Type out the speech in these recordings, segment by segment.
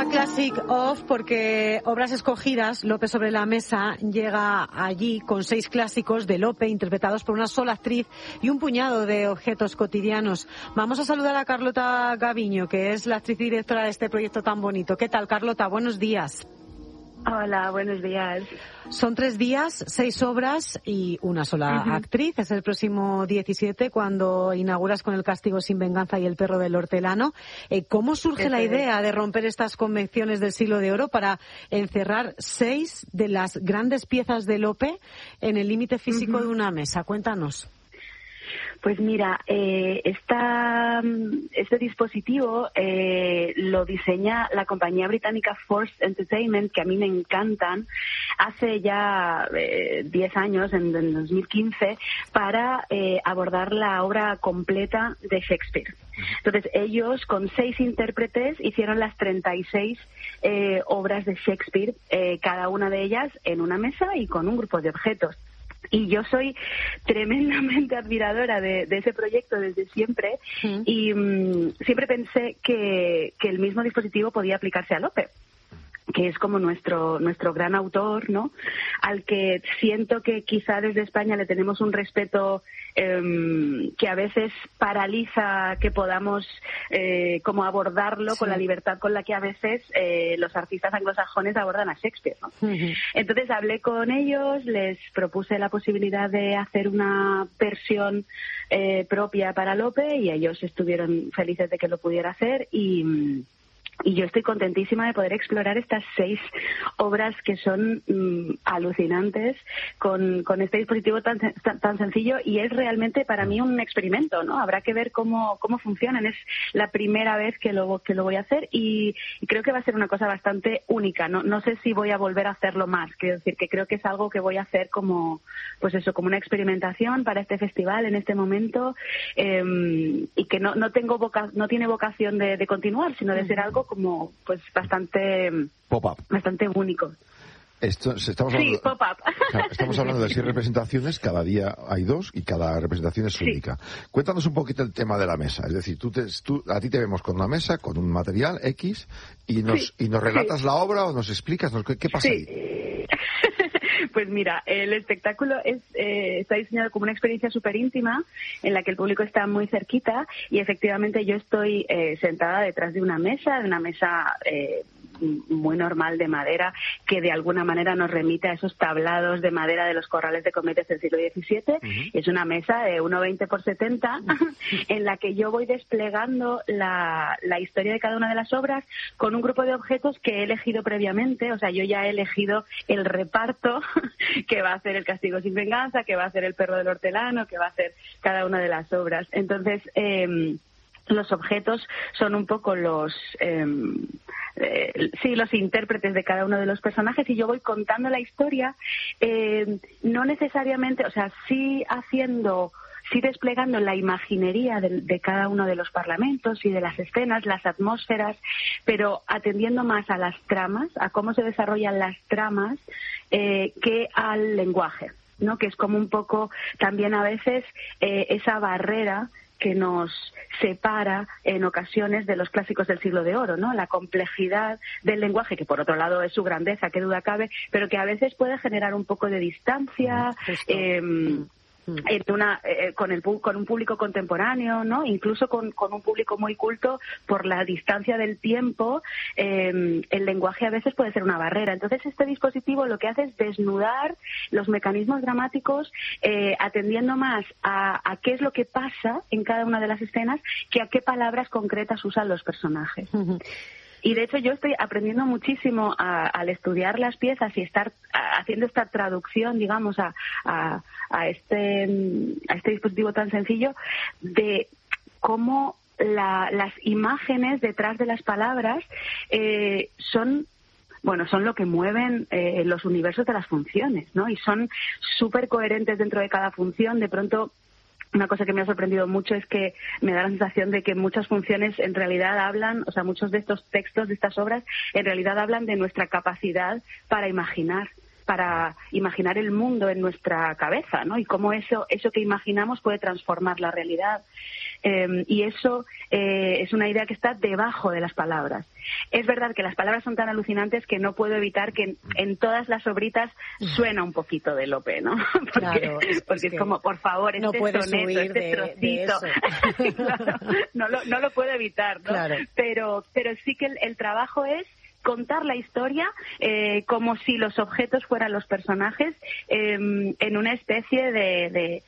Classic Off porque Obras Escogidas, Lope sobre la Mesa, llega allí con 6 clásicos de Lope interpretados por una sola actriz y un puñado de objetos cotidianos. Vamos a saludar a Carlota Gaviño, que es la actriz y directora de este proyecto tan bonito. ¿Qué tal, Carlota? Buenos días. Hola, buenos días. Son 3 días, 6 obras y una sola actriz. Es el próximo 17 cuando inauguras con El castigo sin venganza y El perro del hortelano. ¿Cómo surge la idea de romper estas convenciones del siglo de oro para encerrar 6 de las grandes piezas de Lope en el límite físico de una mesa? Cuéntanos. Pues mira, este dispositivo lo diseña la compañía británica Force Entertainment, que a mí me encantan, hace ya 10 años, en 2015, para abordar la obra completa de Shakespeare. Entonces ellos, con 6 intérpretes, hicieron las 36 obras de Shakespeare, cada una de ellas en una mesa y con un grupo de objetos. Y yo soy tremendamente admiradora de ese proyecto desde siempre y siempre pensé que el mismo dispositivo podía aplicarse a Lope, que es como nuestro gran autor, ¿no? Al que siento que quizá desde España le tenemos un respeto que a veces paraliza que podamos como abordarlo con la libertad con la que a veces los artistas anglosajones abordan a Shakespeare, ¿no? Entonces hablé con ellos, les propuse la posibilidad de hacer una versión propia para Lope y ellos estuvieron felices de que lo pudiera hacer y yo estoy contentísima de poder explorar estas 6 obras que son alucinantes con este dispositivo tan sencillo, y es realmente para mí un experimento, ¿no? Habrá que ver cómo funcionan. Es la primera vez que lo voy a hacer y creo que va a ser una cosa bastante única. No sé si voy a volver a hacerlo más. Quiero decir que creo que es algo que voy a hacer como una experimentación para este festival en este momento, y que no tiene vocación de continuar, sino de ser algo como pues bastante pop-up, bastante único. Estamos pop-up. Estamos hablando de 6 representaciones, cada día hay 2 y cada representación es única. Cuéntanos un poquito el tema de la mesa. Es decir, a ti te vemos con una mesa, con un material X, y nos relatas la obra o nos explicas qué pasa ahí. Pues mira, el espectáculo está diseñado como una experiencia súper íntima en la que el público está muy cerquita y efectivamente yo estoy sentada detrás de una mesa muy normal de madera que de alguna manera nos remite a esos tablados de madera de los corrales de cometas del siglo XVII. Es una mesa de 1,20 por 70 en la que yo voy desplegando la historia de cada una de las obras con un grupo de objetos que he elegido previamente. O sea, yo ya he elegido el reparto que va a hacer El castigo sin venganza, que va a hacer El perro del hortelano, que va a hacer cada una de las obras. Entonces, los objetos son un poco los intérpretes de cada uno de los personajes y yo voy contando la historia, no necesariamente, o sea, sí desplegando la imaginería de cada uno de los parlamentos y de las escenas, las atmósferas, pero atendiendo más a las tramas, a cómo se desarrollan las tramas, que al lenguaje, ¿no? Que es como un poco también a veces esa barrera que nos separa en ocasiones de los clásicos del siglo de oro, ¿no? La complejidad del lenguaje, que por otro lado es su grandeza, qué duda cabe, pero que a veces puede generar un poco de distancia, con un público contemporáneo, ¿no? Incluso con un público muy culto, por la distancia del tiempo, el lenguaje a veces puede ser una barrera. Entonces este dispositivo lo que hace es desnudar los mecanismos dramáticos, atendiendo más a qué es lo que pasa en cada una de las escenas que a qué palabras concretas usan los personajes. Y de hecho yo estoy aprendiendo muchísimo al estudiar las piezas y estar haciendo esta traducción, digamos, a este dispositivo tan sencillo, de cómo las imágenes detrás de las palabras son lo que mueven los universos de las funciones, ¿no? Y son súper coherentes dentro de cada función. De pronto, una cosa que me ha sorprendido mucho es que me da la sensación de que muchas funciones en realidad hablan, o sea, muchos de estos textos, de estas obras, en realidad hablan de nuestra capacidad para imaginar el mundo en nuestra cabeza, ¿no? Y cómo eso que imaginamos puede transformar la realidad. Y eso es una idea que está debajo de las palabras. Es verdad que las palabras son tan alucinantes que no puedo evitar que en todas las obritas suena un poquito de Lope, ¿no? Porque es como, por favor, no este soneto, este trocito. Claro, no lo puedo evitar, ¿no? Claro. Pero sí que el trabajo es contar la historia como si los objetos fueran los personajes, en una especie de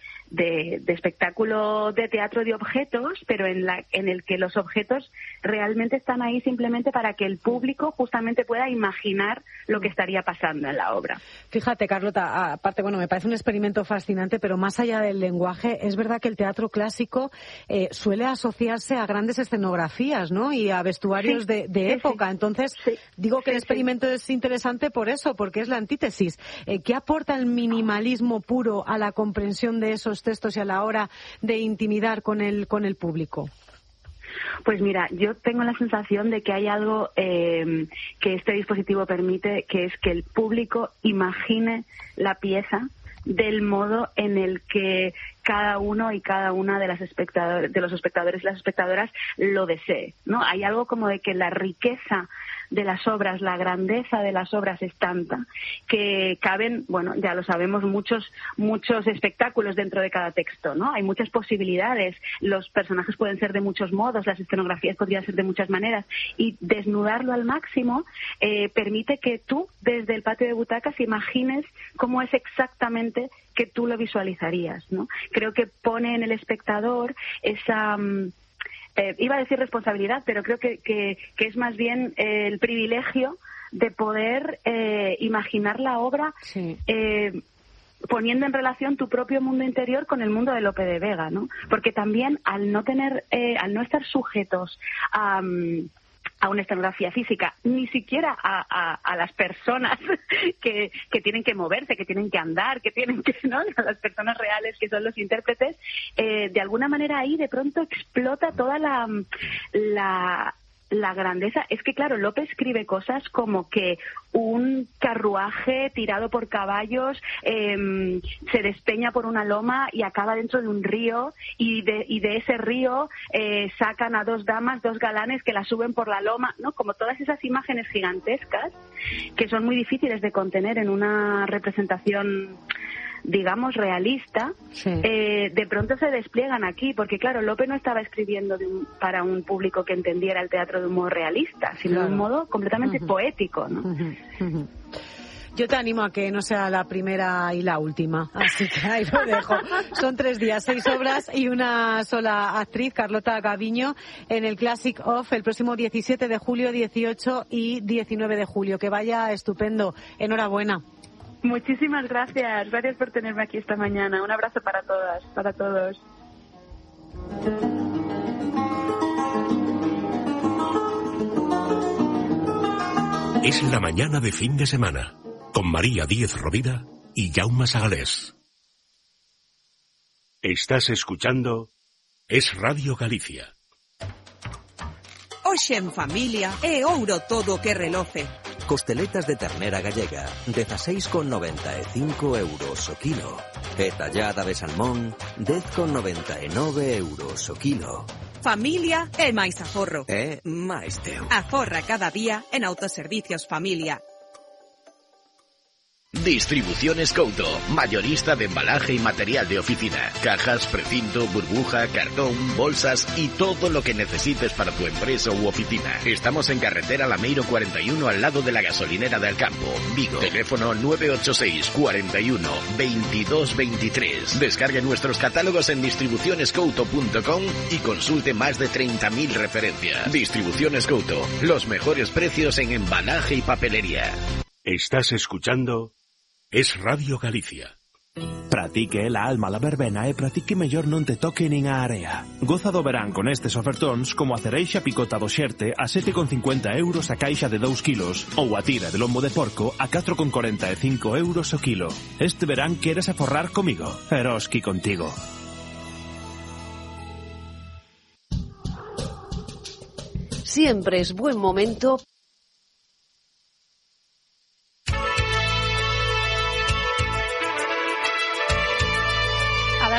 espectáculo de teatro de objetos, pero en el que los objetos realmente están ahí simplemente para que el público justamente pueda imaginar lo que estaría pasando en la obra. Fíjate, Carlota, aparte, me parece un experimento fascinante, pero más allá del lenguaje, es verdad que el teatro clásico suele asociarse a grandes escenografías, ¿no? Y a vestuarios de época. Sí. Entonces, digo que el experimento es interesante por eso, porque es la antítesis. ¿Qué aporta el minimalismo puro a la comprensión de esos textos y a la hora de intimidar con el público? Pues mira, yo tengo la sensación de que hay algo que este dispositivo permite, que es que el público imagine la pieza del modo en el que cada uno y cada una de los espectadores y las espectadoras lo desee, ¿no? Hay algo como de que la riqueza de las obras, la grandeza de las obras es tanta que caben, ya lo sabemos, muchos espectáculos dentro de cada texto, ¿no? Hay muchas posibilidades, los personajes pueden ser de muchos modos, las escenografías podrían ser de muchas maneras, y desnudarlo al máximo permite que tú, desde el patio de butacas, imagines cómo es exactamente que tú lo visualizarías, ¿no? Creo que pone en el espectador esa... iba a decir responsabilidad, pero creo que es más bien el privilegio de poder imaginar la obra poniendo en relación tu propio mundo interior con el mundo de Lope de Vega, ¿no? Porque también al no estar sujetos a una escenografía física, ni siquiera a las personas que tienen que moverse, que tienen que andar, que tienen que, ¿no? A las personas reales que son los intérpretes, de alguna manera ahí de pronto explota toda la grandeza. Es que, claro, Lope escribe cosas como que un carruaje tirado por caballos se despeña por una loma y acaba dentro de un río, y de ese río sacan a dos damas, dos galanes que la suben por la loma, ¿no? Como todas esas imágenes gigantescas que son muy difíciles de contener en una representación, digamos, realista, de pronto se despliegan aquí, porque claro, Lope no estaba escribiendo para un público que entendiera el teatro de un modo realista, sino de un modo completamente poético, ¿no? Yo te animo a que no sea la primera y la última, así que ahí lo dejo. Son 3 días, 6 obras y una sola actriz, Carlota Gaviño, en el Classic Off el próximo 17 de julio, 18 y 19 de julio. Que vaya estupendo. Enhorabuena. Muchísimas gracias. Gracias por tenerme aquí esta mañana. Un abrazo para todas, para todos. Es la mañana de fin de semana, con María Díez Rovira y Jaume Sagalés. Estás escuchando Es Radio Galicia. Hoxe en familia é ouro todo que reloce. Costeletas de ternera gallega, 16,95 euros o kilo. E tallada de salmón, 10,99 euros o kilo. Familia é máis aforro. É máis teu. Aforra cada día en Autoservicios Familia. Distribuciones Couto, mayorista de embalaje y material de oficina, cajas, precinto, burbuja, cartón, bolsas y todo lo que necesites para tu empresa u oficina. Estamos en carretera Lameiro 41 al lado de la gasolinera de Alcampo, Vigo. Teléfono 986 41 22 23. Descargue nuestros catálogos en distribucionescouto.com y consulte más de 30.000 referencias. Distribuciones Couto, los mejores precios en embalaje y papelería. Estás escuchando Es Radio Galicia. Para ti que é la alma la verbena e para ti que mellor non te toque nin a area. Goza do verán con estes ofertóns como a cereixa picota do xerte a 7,50 euros a caixa de 2 kilos ou a tira de lombo de porco a 4,45 euros o kilo. Este verán queres aforrar comigo, Eroski contigo. Siempre es buen momento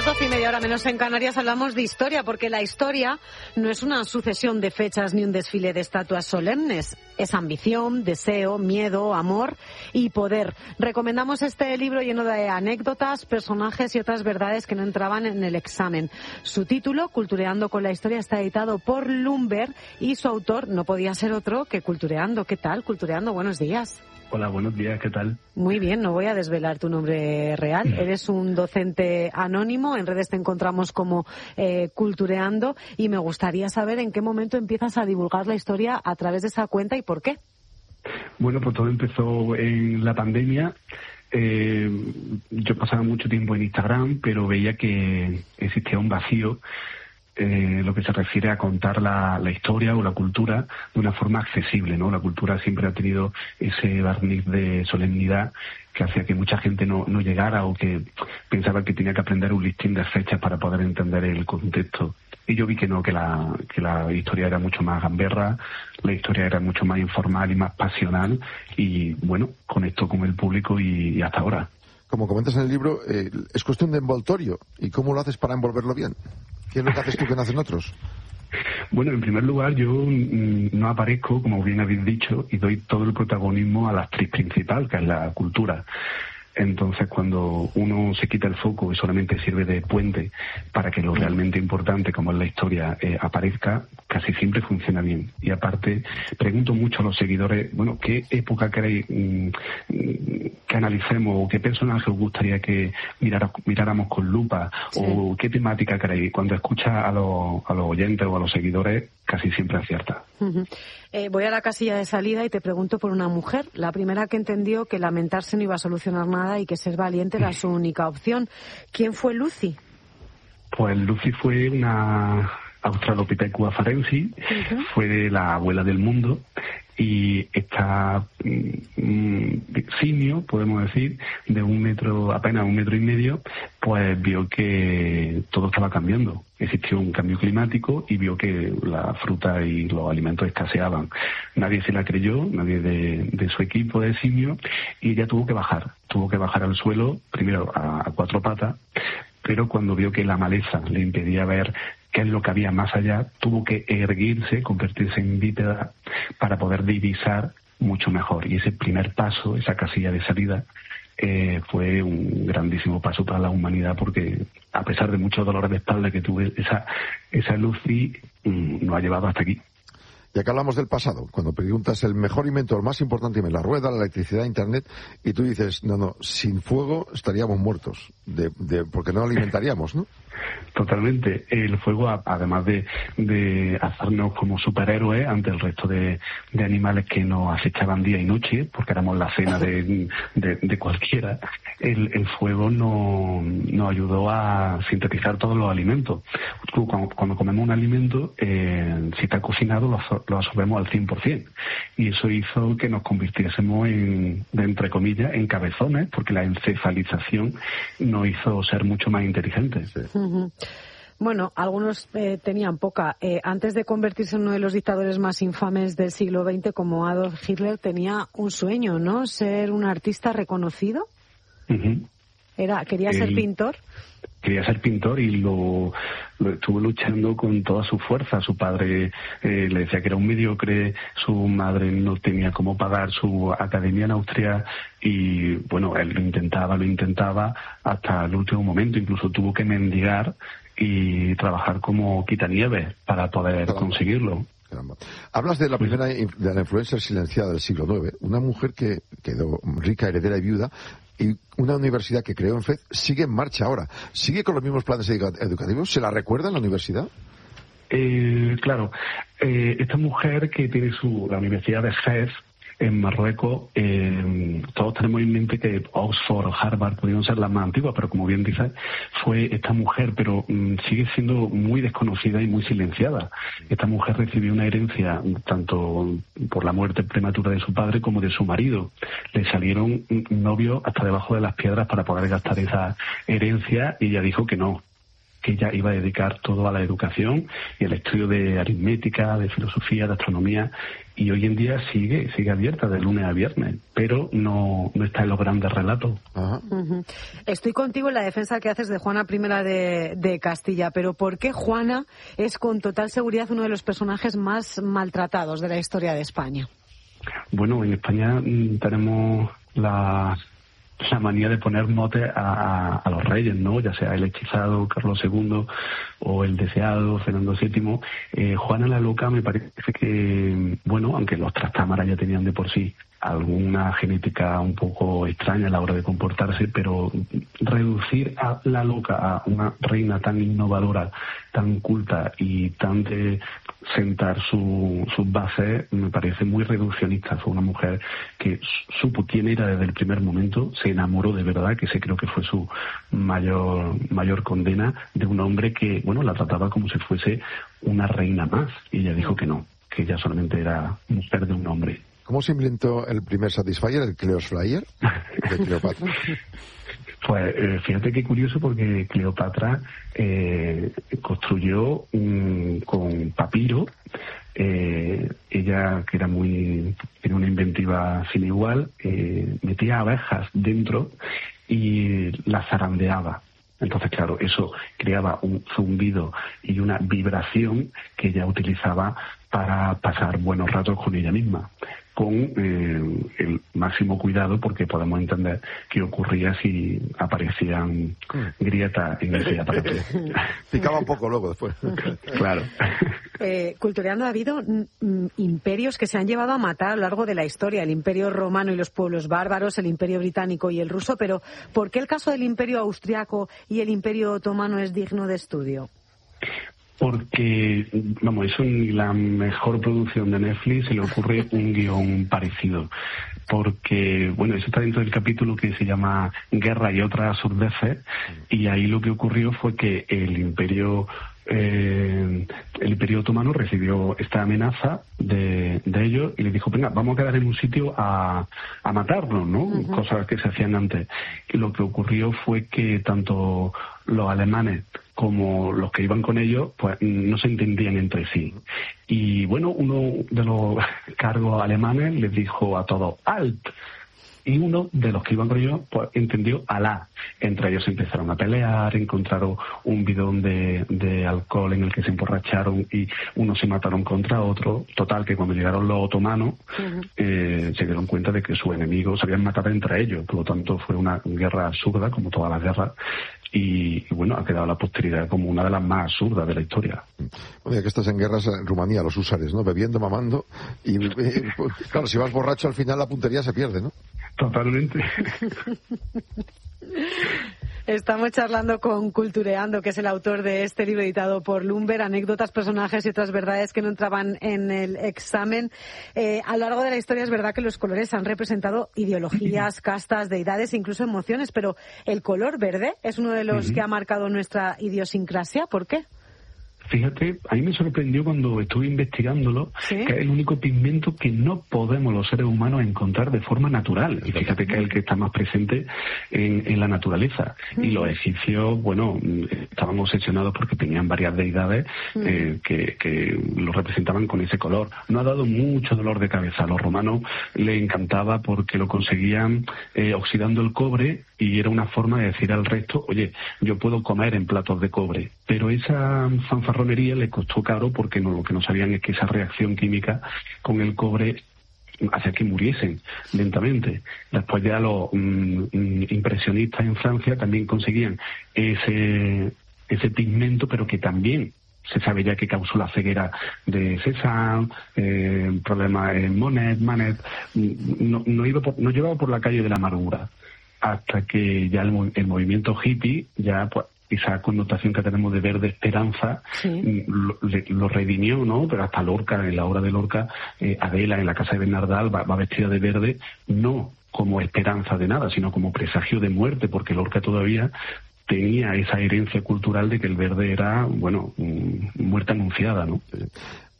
las 12:30, hora menos en Canarias, hablamos de historia, porque la historia no es una sucesión de fechas ni un desfile de estatuas solemnes. Es ambición, deseo, miedo, amor y poder. Recomendamos este libro lleno de anécdotas, personajes y otras verdades que no entraban en el examen. Su título, Cultureando con la historia, está editado por Lumber y su autor no podía ser otro que Cultureando. ¿Qué tal, Cultureando? Buenos días. Hola, buenos días, ¿qué tal? Muy bien, no voy a desvelar tu nombre real. Eres un docente anónimo, en redes te encontramos como Cultureando, y me gustaría saber en qué momento empiezas a divulgar la historia a través de esa cuenta y por qué. Bueno, pues todo empezó en la pandemia. Yo pasaba mucho tiempo en Instagram, pero veía que existía un vacío, lo que se refiere a contar la historia o la cultura de una forma accesible, ¿no? La cultura siempre ha tenido ese barniz de solemnidad que hacía que mucha gente no llegara, o que pensaba que tenía que aprender un listín de fechas para poder entender el contexto. Y yo vi que no, que la historia era mucho más gamberra, la historia era mucho más informal y más pasional, y bueno, conectó con el público y hasta ahora. Como comentas en el libro, es cuestión de envoltorio. ¿Y cómo lo haces para envolverlo bien? ¿Qué es lo que haces tú que no hacen otros? Bueno, en primer lugar, yo no aparezco, como bien habéis dicho, y doy todo el protagonismo a la actriz principal, que es la cultura. Entonces, cuando uno se quita el foco y solamente sirve de puente para que lo realmente importante, como es la historia, aparezca, casi siempre funciona bien. Y aparte, pregunto mucho a los seguidores, bueno, ¿qué época queréis que analicemos, o qué personaje os gustaría que miráramos con lupa, sí, o qué temática queréis? Cuando escucha a los oyentes o a los seguidores, casi siempre acierta. Uh-huh. Voy a la casilla de salida y te pregunto por una mujer, la primera que entendió que lamentarse no iba a solucionar nada y que ser valiente era su única opción. ¿Quién fue Lucy? Pues Lucy fue una Australopithecus afarensis, uh-huh, fue la abuela del mundo, y esta simio, podemos decir, de apenas 1,5 metros, pues vio que todo estaba cambiando. Existió un cambio climático y vio que la fruta y los alimentos escaseaban. Nadie se la creyó, nadie de su equipo de simio, y ella tuvo que bajar al suelo, primero a 4 patas, pero cuando vio que la maleza le impedía ver qué es lo que había más allá, tuvo que erguirse, convertirse en bípeda para poder divisar mucho mejor. Y ese primer paso, esa casilla de salida, fue un grandísimo paso para la humanidad, porque a pesar de muchos dolores de espalda que tuve, esa Lucy nos ha llevado hasta aquí. Y acá hablamos del pasado, cuando preguntas el mejor invento, el más importante, la rueda, la electricidad, Internet, y tú dices, no, sin fuego estaríamos muertos, porque no alimentaríamos, ¿no? Totalmente. El fuego, además de hacernos como superhéroes ante el resto de animales que nos acechaban día y noche, porque éramos la cena de cualquiera, el fuego nos ayudó a sintetizar todos los alimentos. Cuando comemos un alimento, si está cocinado, lo absorbemos al 100%. Y eso hizo que nos convirtiésemos entre comillas, en cabezones, porque la encefalización nos hizo ser mucho más inteligentes. Sí. Uh-huh. Bueno, algunos tenían poca. Antes de convertirse en uno de los dictadores más infames del siglo XX, como Adolf Hitler, tenía un sueño, ¿no? Ser un artista reconocido. Uh-huh. ¿Quería ser pintor? Quería ser pintor y lo estuvo luchando con toda su fuerza. Su padre le decía que era un mediocre, su madre no tenía cómo pagar su academia en Austria, y bueno, él lo intentaba hasta el último momento. Incluso tuvo que mendigar y trabajar como quitanieves para poder conseguirlo. Caramba. Hablas de la primera, de la influencer silenciada del siglo IX, una mujer que quedó rica, heredera y viuda, y una universidad que creó en Fez sigue en marcha ahora. ¿Sigue con los mismos planes educativos? ¿Se la recuerda en la universidad? Claro. Esta mujer que tiene la Universidad de Fez en Marruecos, todos tenemos en mente que Oxford o Harvard podrían ser las más antiguas, pero como bien dices, fue esta mujer, pero sigue siendo muy desconocida y muy silenciada. Esta mujer recibió una herencia tanto por la muerte prematura de su padre como de su marido. Le salieron novios hasta debajo de las piedras para poder gastar esa herencia, y ella dijo que no. que ella iba a dedicar todo a la educación y al estudio de aritmética, de filosofía, de astronomía, y hoy en día sigue abierta de lunes a viernes, pero no está en los grandes relatos. Uh-huh. Estoy contigo en la defensa que haces de Juana I de Castilla, pero ¿por qué Juana es con total seguridad uno de los personajes más maltratados de la historia de España? Bueno, en España tenemos la manía de poner motes a los reyes, ¿no? Ya sea el hechizado, Carlos II, o el deseado, Fernando VII. Juana la Loca me parece que, bueno, aunque los Trastámara ya tenían de por sí alguna genética un poco extraña a la hora de comportarse, pero reducir a la Loca a una reina tan innovadora, tan culta y tan de sentar sus bases, me parece muy reduccionista. Fue una mujer que supo quién era desde el primer momento, se enamoró de verdad, que ese creo que fue su mayor condena, de un hombre que, bueno, la trataba como si fuese una reina más, y ella dijo que no, que ella solamente era mujer de un hombre. ¿Cómo se inventó el primer Satisfyer, el Cleos Flyer de Cleopatra? Pues fíjate qué curioso, porque Cleopatra construyó con papiro. Ella, que era una inventiva sin igual, metía abejas dentro y las zarandeaba. Entonces, claro, eso creaba un zumbido y una vibración que ella utilizaba para pasar buenos ratos con ella misma, con el máximo cuidado, porque podemos entender qué ocurría si aparecían grietas en ese aparato. Picaba un poco luego después. Claro. Cultureando, ha habido imperios que se han llevado a matar a lo largo de la historia, el Imperio Romano y los pueblos bárbaros, el Imperio Británico y el ruso, pero ¿por qué el caso del Imperio Austriaco y el Imperio Otomano es digno de estudio? Porque, vamos, eso ni la mejor producción de Netflix se le ocurre un guión parecido. Porque, bueno, eso está dentro del capítulo que se llama Guerra y otras absurdeces, y ahí lo que ocurrió fue que el Imperio Otomano recibió esta amenaza de ellos y les dijo: venga, vamos a quedar en un sitio a matarnos, ¿no? Uh-huh. Cosas que se hacían antes. Y lo que ocurrió fue que tanto los alemanes como los que iban con ellos, pues no se entendían entre sí. Y bueno, uno de los cargos alemanes les dijo a todos ¡Alt! Y uno de los que iban con ellos, pues entendió Alá. Entre ellos empezaron a pelear, encontraron un bidón de alcohol en el que se emborracharon y unos se mataron contra otro. Total, que cuando llegaron los otomanos, se dieron cuenta de que sus enemigos se habían matado entre ellos. Por lo tanto, fue una guerra absurda, como todas las guerras. Y bueno, ha quedado la posteridad como una de las más absurdas de la historia. Bueno, ya que estás en guerras en Rumanía, los húsares, ¿no? Bebiendo, mamando. Y claro, si vas borracho al final la puntería se pierde, ¿no? Totalmente. Estamos charlando con Cultureando, que es el autor de este libro editado por Lumber, anécdotas, personajes y otras verdades que no entraban en el examen. A lo largo de la historia es verdad que los colores han representado ideologías, castas, deidades, incluso emociones, pero el color verde es uno de los que ha marcado nuestra idiosincrasia. ¿Por qué? Fíjate, a mí me sorprendió cuando estuve investigándolo, ¿sí?, que es el único pigmento que no podemos los seres humanos encontrar de forma natural. Y fíjate que es el que está más presente en la naturaleza. Y los egipcios, bueno, estaban obsesionados porque tenían varias deidades que lo representaban con ese color. No ha dado mucho dolor de cabeza. A los romanos les encantaba porque lo conseguían oxidando el cobre, y era una forma de decir al resto: oye, yo puedo comer en platos de cobre. Pero esa fanfarronería le costó caro, porque lo que no sabían es que esa reacción química con el cobre hacía que muriesen lentamente. Después ya los impresionistas en Francia también conseguían ese pigmento, pero que también se sabe ya que causó la ceguera de Cézanne, problemas en Manet. No llevaba por la calle de la amargura, hasta que ya el movimiento hippie, ya pues esa connotación que tenemos de verde esperanza, sí, lo redimió, ¿no? Pero hasta Lorca, en la obra de Lorca, Adela en la casa de Bernardal va vestida de verde, no como esperanza de nada, sino como presagio de muerte, porque Lorca todavía tenía esa herencia cultural de que el verde era, bueno, muerte anunciada, ¿no?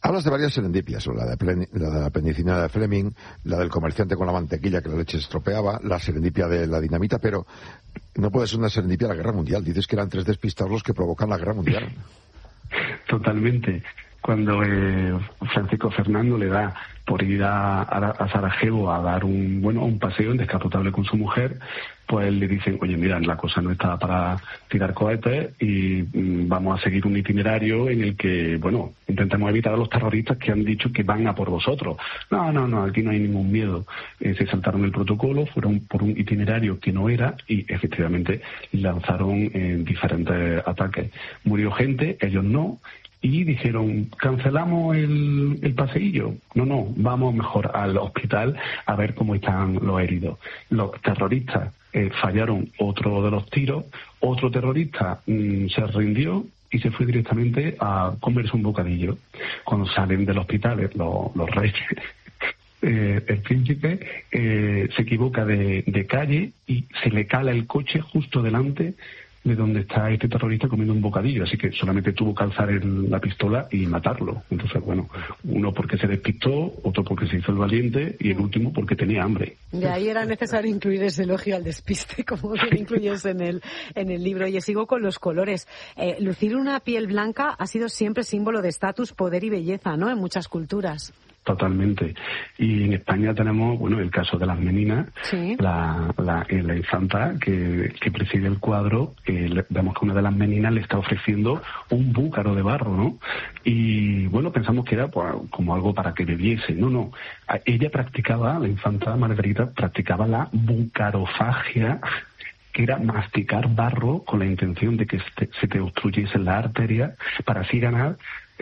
Hablas de varias serendipias, la de la penicilina de Fleming, la del comerciante con la mantequilla que la leche se estropeaba, la serendipia de la dinamita, pero no puede ser una serendipia de la Guerra Mundial. Dices que eran 3 despistados los que provocan la Guerra Mundial. Totalmente. Cuando Francisco Fernando le da por ir a Sarajevo a dar un paseo en descapotable con su mujer, pues le dicen, oye, mira, la cosa no está para tirar cohetes y vamos a seguir un itinerario en el que, intentemos evitar a los terroristas que han dicho que van a por vosotros. No, aquí no hay ningún miedo. Se saltaron el protocolo, fueron por un itinerario que no era y efectivamente lanzaron diferentes ataques. Murió gente, ellos no. Y dijeron, ¿cancelamos el paseillo? No, vamos mejor al hospital a ver cómo están los heridos. Los terroristas fallaron otro de los tiros, otro terrorista se rindió y se fue directamente a comerse un bocadillo. Cuando salen del hospital los reyes, el príncipe se equivoca de calle y se le cala el coche justo delante de donde está este terrorista comiendo un bocadillo, así que solamente tuvo que alzar la pistola y matarlo. Entonces, uno porque se despistó, otro porque se hizo el valiente y el último porque tenía hambre. De ahí era necesario incluir ese elogio al despiste, como lo incluyes en el libro. Y sigo con los colores. Lucir una piel blanca ha sido siempre símbolo de estatus, poder y belleza, ¿no?, en muchas culturas. Totalmente. Y en España tenemos, el caso de las meninas, sí. la infanta que preside el cuadro, vemos que una de las meninas le está ofreciendo un búcaro de barro, ¿no? Y pensamos que era como algo para que bebiese. No. Ella la infanta Margarita practicaba la bucarofagia, que era masticar barro con la intención de que se te obstruyese la arteria para así ganar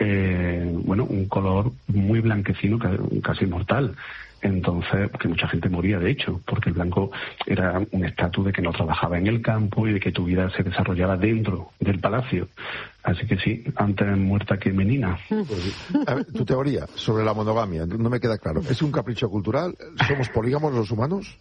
un color muy blanquecino, casi mortal. Entonces, que mucha gente moría, de hecho, porque el blanco era un estatus de que no trabajaba en el campo y de que tu vida se desarrollaba dentro del palacio. Así que sí, antes muerta que menina. A ver, tu teoría sobre la monogamia, no me queda claro. ¿Es un capricho cultural? ¿Somos polígamos los humanos?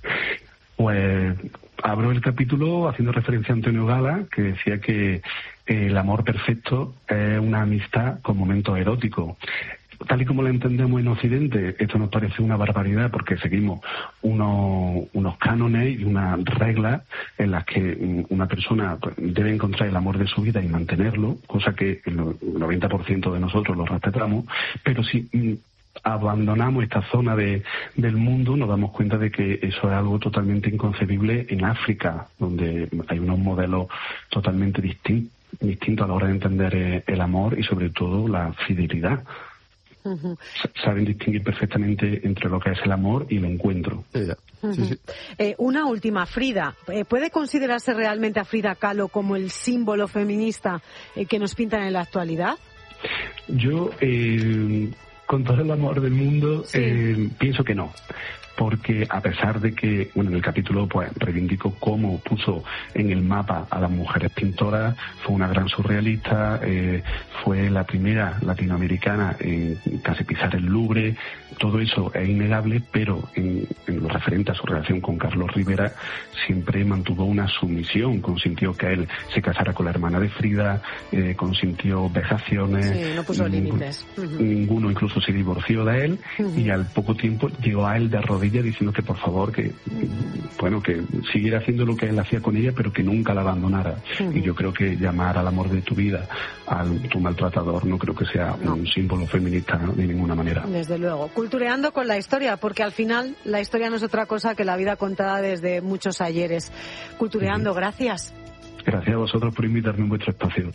Pues abro el capítulo haciendo referencia a Antonio Gala, que decía que el amor perfecto es una amistad con momentos eróticos. Tal y como lo entendemos en Occidente, esto nos parece una barbaridad porque seguimos unos cánones y unas reglas en las que una persona debe encontrar el amor de su vida y mantenerlo, cosa que el 90% de nosotros lo respetamos, pero si abandonamos esta zona del mundo, nos damos cuenta de que eso es algo totalmente inconcebible en África, donde hay unos modelos totalmente distintos a la hora de entender el amor y sobre todo la fidelidad. Uh-huh. Saben distinguir perfectamente entre lo que es el amor y el encuentro. Uh-huh. Sí. Una última, Frida. ¿Puede considerarse realmente a Frida Kahlo como el símbolo feminista que nos pintan en la actualidad? Yo, con todo el amor del mundo, sí. Pienso que no. Porque a pesar de que, en el capítulo reivindico cómo puso en el mapa a las mujeres pintoras, fue una gran surrealista, fue la primera latinoamericana en casi pisar el Louvre, todo eso es innegable, pero en lo referente a su relación con Carlos Rivera, siempre mantuvo una sumisión, consintió que él se casara con la hermana de Frida, consintió vejaciones. Sí, no puso límites. Ninguno incluso se divorció de él, y al poco tiempo llegó a él de rodillas diciendo que por favor que siguiera haciendo lo que él hacía con ella, pero que nunca la abandonara. Y yo creo que llamar al amor de tu vida a tu maltratador no creo que sea un símbolo feminista de ninguna manera. Desde luego. Cultureando con la historia, porque al final la historia no es otra cosa que la vida contada desde muchos ayeres. Cultureando, gracias. Gracias a vosotros por invitarme en vuestro espacio.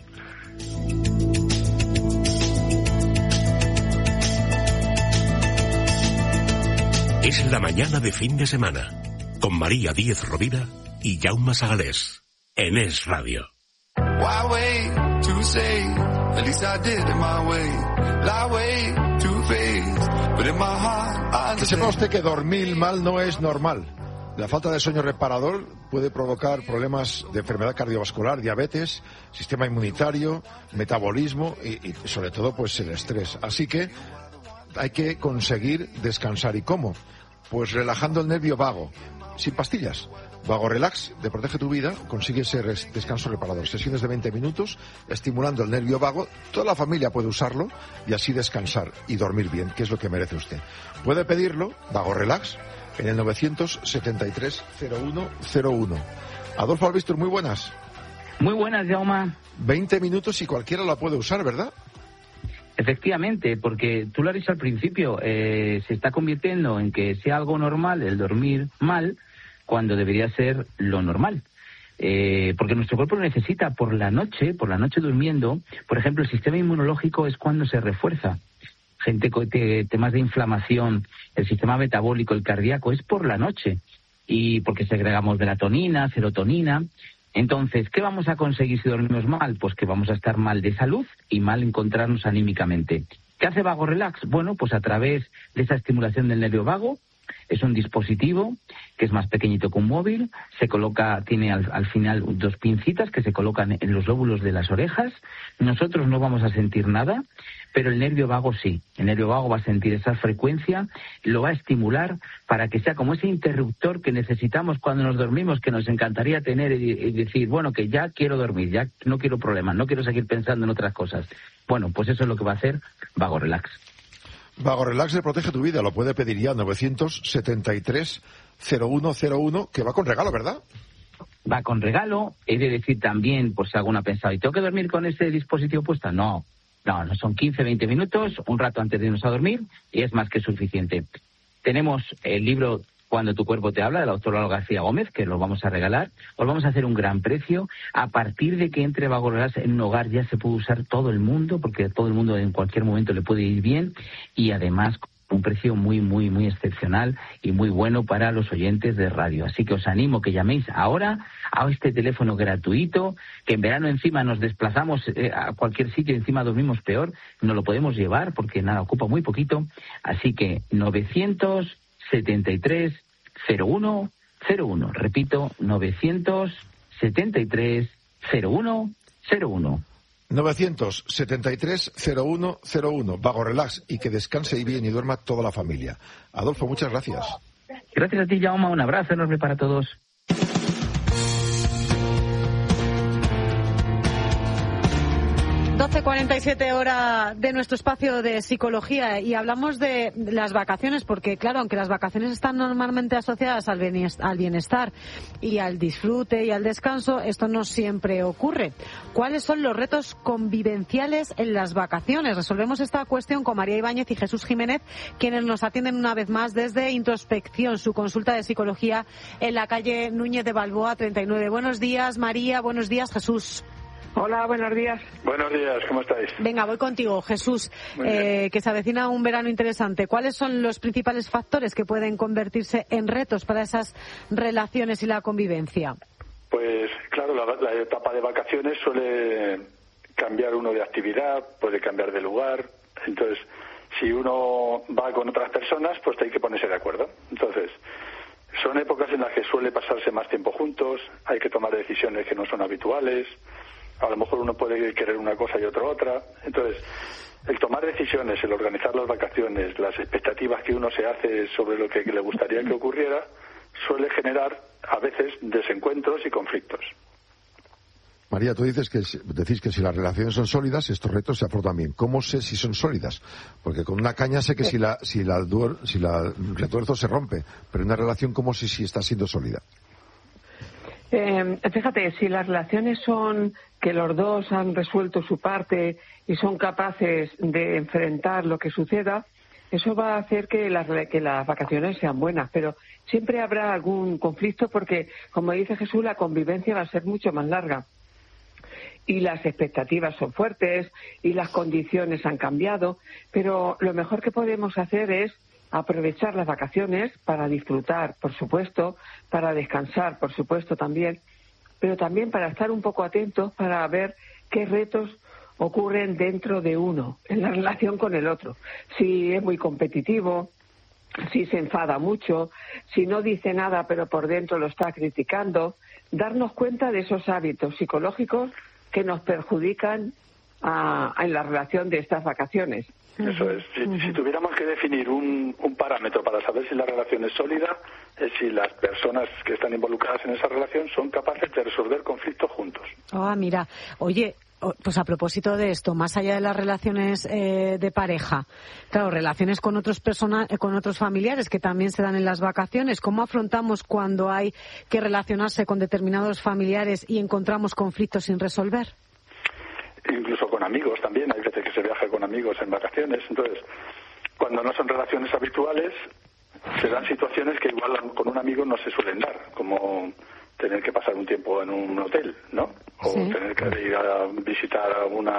Es la mañana de fin de semana, con María Díez Rovira y Jaume Sagalés, en Es Radio. Que sepa usted que dormir mal no es normal. La falta de sueño reparador puede provocar problemas de enfermedad cardiovascular, diabetes, sistema inmunitario, metabolismo y sobre todo el estrés. Así que hay que conseguir descansar. ¿Y cómo? Pues relajando el nervio vago, sin pastillas. Vago Relax de Protege tu Vida consigue ese descanso reparador. Sesiones de 20 minutos estimulando el nervio vago. Toda la familia puede usarlo y así descansar y dormir bien, que es lo que merece usted. Puede pedirlo, Vago Relax, en el 973-0101. Adolfo Albistur, muy buenas. Muy buenas, Jaume. 20 minutos y cualquiera la puede usar, ¿verdad? Efectivamente, porque tú lo has dicho al principio, se está convirtiendo en que sea algo normal el dormir mal, cuando debería ser lo normal. Porque nuestro cuerpo lo necesita por la noche durmiendo. Por ejemplo, el sistema inmunológico es cuando se refuerza. Gente con temas de inflamación, el sistema metabólico, el cardíaco, es por la noche. Y porque segregamos melatonina, serotonina. Entonces, ¿qué vamos a conseguir si dormimos mal? Pues que vamos a estar mal de salud y mal encontrarnos anímicamente. ¿Qué hace Vago Relax? Bueno, pues a través de esa estimulación del nervio vago. Es un dispositivo que es más pequeñito que un móvil, se coloca, tiene al final 2 pincitas que se colocan en los lóbulos de las orejas. Nosotros no vamos a sentir nada, pero el nervio vago sí. El nervio vago va a sentir esa frecuencia, lo va a estimular para que sea como ese interruptor que necesitamos cuando nos dormimos, que nos encantaría tener y decir, bueno, que ya quiero dormir, ya no quiero problemas, no quiero seguir pensando en otras cosas. Bueno, pues eso es lo que va a hacer Vago Relax. Vago Relax de Protege tu Vida, lo puede pedir ya 973-0101, que va con regalo, ¿verdad? Va con regalo, he de decir también, por si alguno ha pensado, ¿y tengo que dormir con ese dispositivo puesto? No, son 15-20 minutos, un rato antes de irnos a dormir, y es más que suficiente. Tenemos el libro Cuando tu cuerpo te habla, de la doctora Laura García Gómez, que lo vamos a regalar. Os vamos a hacer un gran precio. A partir de que entre Vago Relax en un hogar ya se puede usar todo el mundo, porque todo el mundo en cualquier momento le puede ir bien, y además un precio muy, muy, muy excepcional y muy bueno para los oyentes de radio. Así que os animo que llaméis ahora a este teléfono gratuito, que en verano encima nos desplazamos a cualquier sitio y encima dormimos peor, no lo podemos llevar porque nada, ocupa muy poquito. Así que 973-0101. Repito, 973-0101. 973-0101. Vago Relax, y que descanse y bien y duerma toda la familia. Adolfo, muchas gracias. Gracias a ti, Jaume. Un abrazo enorme para todos. 12:47 hora de nuestro espacio de psicología, y hablamos de las vacaciones, porque claro, aunque las vacaciones están normalmente asociadas al bienestar y al disfrute y al descanso, esto no siempre ocurre. ¿Cuáles son los retos convivenciales en las vacaciones? Resolvemos esta cuestión con María Ibáñez y Jesús Jiménez, quienes nos atienden una vez más desde Introspección, su consulta de psicología en la calle Núñez de Balboa 39. Buenos días, María. Buenos días, Jesús. Hola, buenos días. Buenos días, ¿cómo estáis? Venga, voy contigo, Jesús, que se avecina un verano interesante. ¿Cuáles son los principales factores que pueden convertirse en retos para esas relaciones y la convivencia? Pues claro, la etapa de vacaciones suele cambiar uno de actividad, puede cambiar de lugar. Entonces, si uno va con otras personas, pues hay que ponerse de acuerdo. Entonces, son épocas en las que suele pasarse más tiempo juntos, hay que tomar decisiones que no son habituales. A lo mejor uno puede querer una cosa y otro otra. Entonces, el tomar decisiones, el organizar las vacaciones, las expectativas que uno se hace sobre lo que le gustaría que ocurriera, suele generar a veces desencuentros y conflictos. María, tú decís que si las relaciones son sólidas, estos retos se afrontan bien. ¿Cómo sé si son sólidas? Porque con una caña sé que si la retuerzo se rompe, pero en una relación, ¿cómo sé si está siendo sólida? Fíjate, si las relaciones son que los dos han resuelto su parte y son capaces de enfrentar lo que suceda, eso va a hacer que las vacaciones sean buenas, pero siempre habrá algún conflicto porque, como dice Jesús, la convivencia va a ser mucho más larga. Y las expectativas son fuertes y las condiciones han cambiado, pero lo mejor que podemos hacer es aprovechar las vacaciones para disfrutar, por supuesto, para descansar, por supuesto también, pero también para estar un poco atentos para ver qué retos ocurren dentro de uno, en la relación con el otro. Si es muy competitivo, si se enfada mucho, si no dice nada pero por dentro lo está criticando, darnos cuenta de esos hábitos psicológicos que nos perjudican en la relación de estas vacaciones. Eso es. Si tuviéramos que definir un parámetro para saber si la relación es sólida, es si las personas que están involucradas en esa relación son capaces de resolver conflictos juntos. Mira, oye, pues a propósito de esto, más allá de las relaciones de pareja, claro, relaciones con con otros familiares que también se dan en las vacaciones, ¿cómo afrontamos cuando hay que relacionarse con determinados familiares y encontramos conflictos sin resolver? Incluso con amigos también, hay veces que se viaja con amigos en vacaciones, entonces, cuando no son relaciones habituales, se dan situaciones que igual con un amigo no se suelen dar, como tener que pasar un tiempo en un hotel, ¿no? O tener que ir a visitar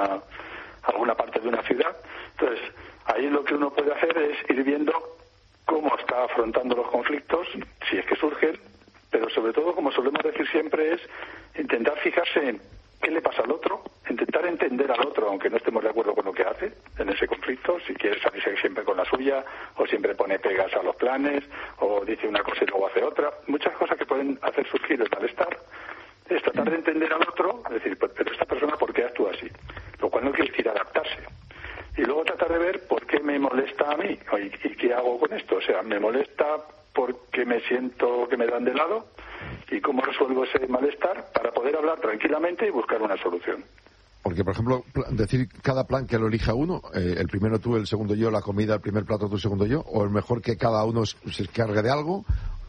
alguna parte de una ciudad. Entonces, ahí lo que uno puede hacer es ir viendo cómo está afrontando los conflictos, si es que surgen, pero sobre todo, como solemos decir siempre, es intentar fijarse en qué le pasa al otro, intentar entender al otro, aunque no estemos de acuerdo con lo que hace en ese conflicto, si quiere salirse siempre con la suya, o siempre pone pegas a los planes, o dice una cosa y luego hace otra. Muchas cosas que pueden hacer surgir el malestar. Es tratar de entender al otro, es decir, pero esta persona, ¿por qué actúa así? Lo cual no quiere decir adaptarse. Y luego tratar de ver por qué me molesta a mí, y qué hago con esto. O sea, me molesta porque me siento que me dan de lado, y cómo resuelvo ese malestar para poder hablar tranquilamente y buscar una solución. Porque, por ejemplo, decir cada plan que lo elija uno, el primero tú, el segundo yo, la comida, el primer plato tú, el segundo yo, o es mejor que cada uno se encargue de algo,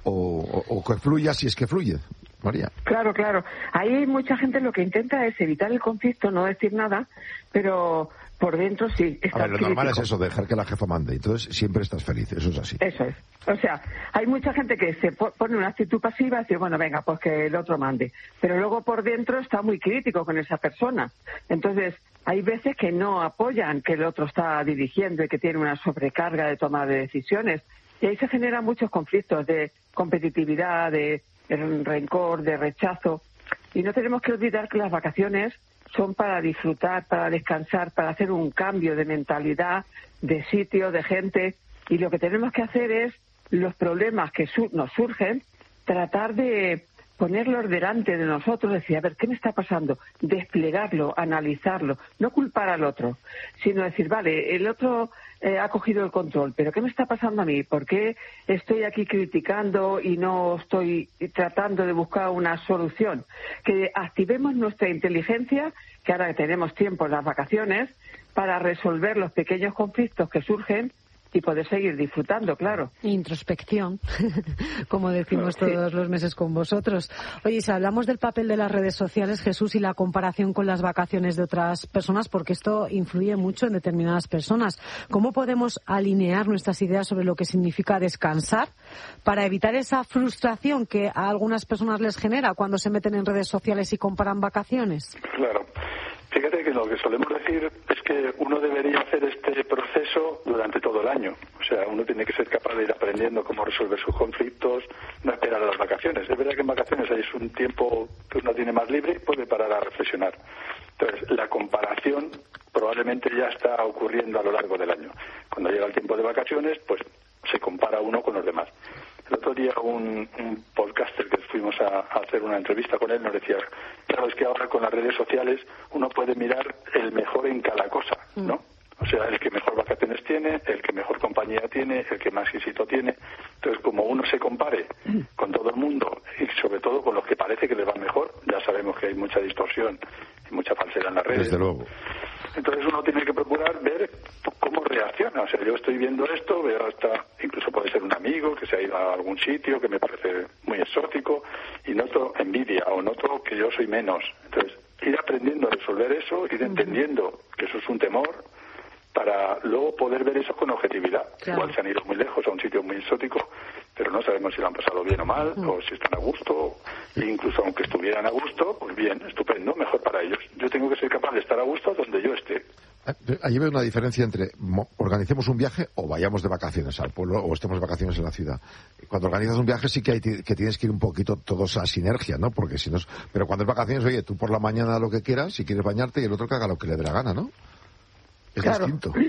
o que fluya si es que fluye. María. Claro. Ahí mucha gente lo que intenta es evitar el conflicto, no decir nada, pero por dentro sí está. Lo normal es eso, dejar que la jefa mande. Entonces siempre estás feliz, eso es así. Eso es. O sea, hay mucha gente que se pone una actitud pasiva y dice, bueno, venga, pues que el otro mande. Pero luego por dentro está muy crítico con esa persona. Entonces, hay veces que no apoyan que el otro está dirigiendo y que tiene una sobrecarga de toma de decisiones. Y ahí se generan muchos conflictos de competitividad, de rencor, de rechazo. Y no tenemos que olvidar que las vacaciones son para disfrutar, para descansar, para hacer un cambio de mentalidad, de sitio, de gente. Y lo que tenemos que hacer es, los problemas que nos surgen, tratar de ponerlos delante de nosotros, decir, a ver, ¿qué me está pasando? Desplegarlo, analizarlo, no culpar al otro, sino decir, vale, el otro ha cogido el control, pero ¿qué me está pasando a mí? ¿Por qué estoy aquí criticando y no estoy tratando de buscar una solución? Que activemos nuestra inteligencia, que ahora que tenemos tiempo en las vacaciones, para resolver los pequeños conflictos que surgen y poder seguir disfrutando, claro. Introspección, como decimos todos los meses con vosotros. Oye, si hablamos del papel de las redes sociales, Jesús, y la comparación con las vacaciones de otras personas, porque esto influye mucho en determinadas personas, ¿cómo podemos alinear nuestras ideas sobre lo que significa descansar para evitar esa frustración que a algunas personas les genera cuando se meten en redes sociales y comparan vacaciones? Claro. Fíjate que lo que solemos decir es que uno debería hacer este proceso durante todo el año. O sea, uno tiene que ser capaz de ir aprendiendo cómo resolver sus conflictos, no esperar a las vacaciones. Es verdad que en vacaciones hay un tiempo que uno tiene más libre y puede parar a reflexionar. Entonces, la comparación probablemente ya está ocurriendo a lo largo del año. Cuando llega el tiempo de vacaciones, pues se compara uno con los demás. El otro día un podcaster que fuimos a hacer una entrevista con él nos decía, claro, es que ahora con las redes sociales uno puede mirar el mejor en cada cosa, ¿no? O sea, el que mejor vacaciones tiene, el que mejor compañía tiene, el que más éxito tiene. Entonces, como uno se compare con todo el mundo y sobre todo con los que parece que les va mejor, ya sabemos que hay mucha distorsión y mucha falsedad en las redes. Desde luego. Entonces uno tiene que procurar ver cómo reacciona. O sea, yo estoy viendo esto, veo hasta, incluso puede ser un amigo que se ha ido a algún sitio que me parece muy exótico y noto envidia o noto que yo soy menos. Entonces, ir aprendiendo a resolver eso, ir entendiendo que eso es un temor para luego poder ver eso con objetividad. Claro. Igual se han ido muy lejos a un sitio muy exótico, pero no sabemos si lo han pasado bien o mal, o si están a gusto, e incluso aunque estuvieran a gusto, pues bien, estupendo, mejor para ellos. Yo tengo que ser capaz de estar a gusto donde yo esté. Allí veo una diferencia entre organicemos un viaje o vayamos de vacaciones al pueblo o estemos de vacaciones en la ciudad. Cuando organizas un viaje sí que tienes que ir un poquito todos a sinergia, ¿no? Porque si no, pero cuando es vacaciones, oye, tú por la mañana lo que quieras, si quieres bañarte y el otro que haga lo que le dé la gana, ¿no? Es claro, distinto.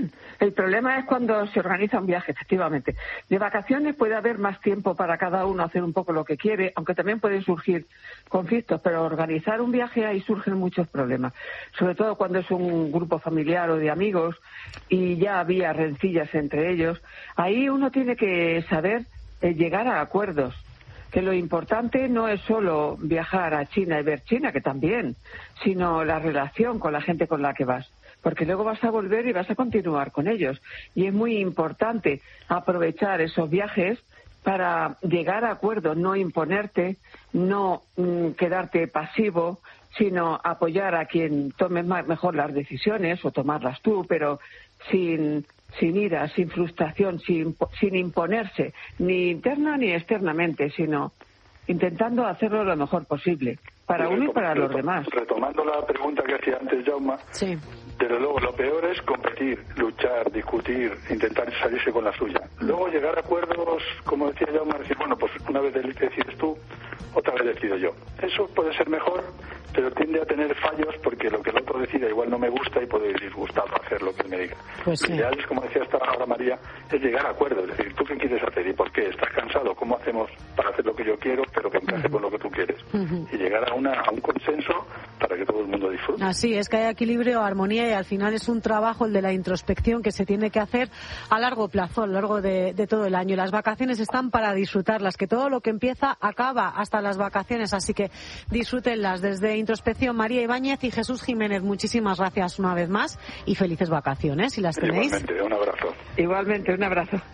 El problema es cuando se organiza un viaje, efectivamente. De vacaciones puede haber más tiempo para cada uno hacer un poco lo que quiere, aunque también pueden surgir conflictos, pero organizar un viaje ahí surgen muchos problemas, sobre todo cuando es un grupo familiar o de amigos y ya había rencillas entre ellos. Ahí uno tiene que saber llegar a acuerdos, que lo importante no es solo viajar a China y ver China, que también, sino la relación con la gente con la que vas, porque luego vas a volver y vas a continuar con ellos. Y es muy importante aprovechar esos viajes para llegar a acuerdos, no imponerte, no quedarte pasivo, sino apoyar a quien tome mejor las decisiones o tomarlas tú, pero sin ira, sin frustración, sin imponerse, ni interna ni externamente, sino intentando hacerlo lo mejor posible, para uno y para los demás. Retomando la pregunta que hacía antes Jaume, sí. Desde luego lo peor es competir, luchar, discutir, intentar salirse con la suya. Luego llegar a acuerdos, como decía Jaume, decir, bueno, pues una vez decides tú, otra vez decido yo. Eso puede ser mejor, pero tiende a tener fallos porque lo que el otro decida igual no me gusta y puede ir disgustado hacer lo que él me diga. Pues sí. Lo ideal es, como decía hasta ahora María, es llegar a acuerdos, es decir, ¿tú qué quieres hacer y por qué? ¿Estás cansado? ¿Cómo hacemos para hacer lo que yo quiero, pero que encaje con lo que tú quieres? Y llegar a un consenso para que todo el mundo disfrute. Así es, que haya equilibrio, armonía, y al final es un trabajo, el de la introspección, que se tiene que hacer a largo plazo, a lo largo de todo el año. Las vacaciones están para disfrutarlas, que todo lo que empieza acaba hasta las vacaciones, así que disfrútenlas. Desde Introspección, María Ibáñez y Jesús Jiménez, muchísimas gracias una vez más y felices vacaciones, si las tenéis. Igualmente, un abrazo. Igualmente, un abrazo.